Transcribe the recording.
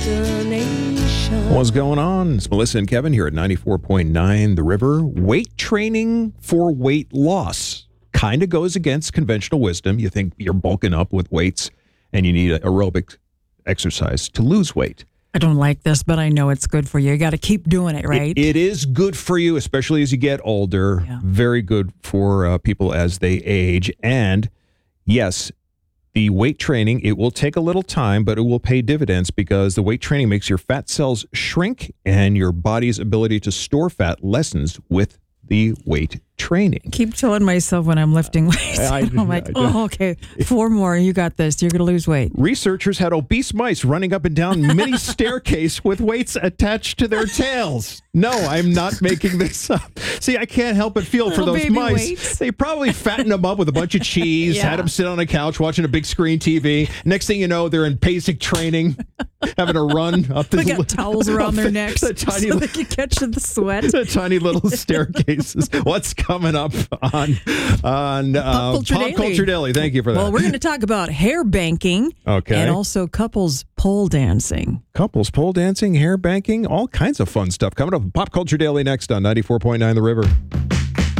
destination. What's going on? It's Melissa and Kevin here at 94.9 The River. Weight training for weight loss kind of goes against conventional wisdom. You think you're bulking up with weights and you need aerobic exercise to lose weight. I don't like this, but I know it's good for you. You got to keep doing it, right? It is good for you, especially as you get older. Yeah. Very good for people as they age. And yes, the weight training, it will take a little time, but it will pay dividends because the weight training makes your fat cells shrink and your body's ability to store fat lessens with the weight training. Keep telling myself when I'm lifting weights. I'm like, okay, 4 more. You got this. You're going to lose weight. Researchers had obese mice running up and down mini staircase with weights attached to their tails. No, I'm not making this up. See, I can't help but feel for Little those baby mice. weights. They probably fattened them up with a bunch of cheese, Yeah. had them sit on a couch watching a big screen TV. Next thing you know, they're in basic training, having a run up the They got towels around their necks the tiny, so they can catch the sweat. the tiny little staircases. What's coming up on Pop Culture Daily? Thank you for that. Well, we're going to talk about hair banking Okay. and also couples pole dancing. Couples pole dancing, hair banking, all kinds of fun stuff coming up. Pop Culture Daily next on 94.9 The River.